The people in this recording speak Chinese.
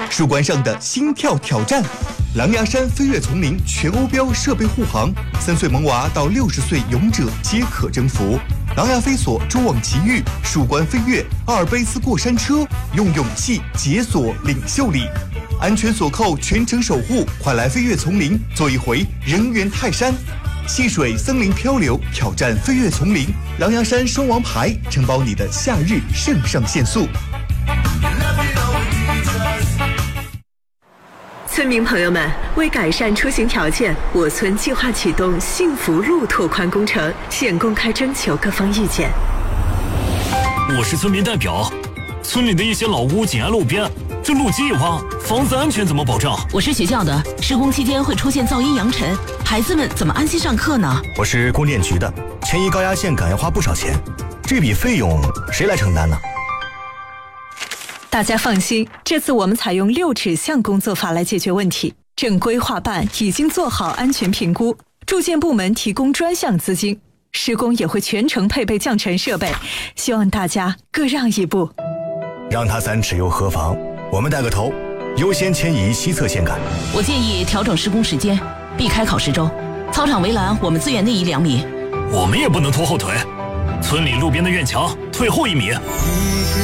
树冠上的心跳挑战，狼牙山飞跃丛林全欧标设备护航，3岁萌娃到60岁勇者皆可征服。狼牙飞索蛛网奇遇，树冠飞跃，阿尔卑斯过山车，用勇气解锁领袖力。安全锁扣，全程守护，快来飞跃丛林，做一回人猿泰山。戏水森林漂流，挑战飞跃丛林，狼牙山双王牌承包你的夏日肾上腺素。 村民朋友们，为改善出行条件，我村计划启动幸福路拓宽工程，现公开征求各方意见。 我是村民代表，村里的一些老屋紧挨路边，这路基一挖，房子安全怎么保障？ 我是学校的，施工期间会出现噪音扬尘，孩子们怎么安心上课呢？ 我是供电局的，迁移高压线杆要花不少钱，这笔费用谁来承担呢？ 大家放心，这次我们采用6指向工作法来解决问题。正规划办已经做好安全评估，住建部门提供专项资金，施工也会全程配备降尘设备，希望大家各让一步。 让他3尺又何妨？我们带个头，优先迁移西侧线杆。 我建议调整施工时间，避开考试周。操场围栏我们自愿内移2米。 我们也不能拖后腿，村里路边的院墙退后1米。